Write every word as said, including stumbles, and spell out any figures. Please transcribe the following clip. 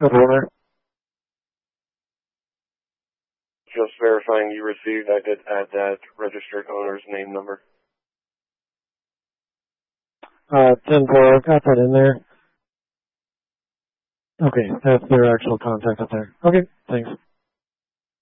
That's on there. Just verifying you received. I did add that registered owner's name number. Uh, ten four, I've got that in there. Okay, that's their actual contact up there. Okay, thanks.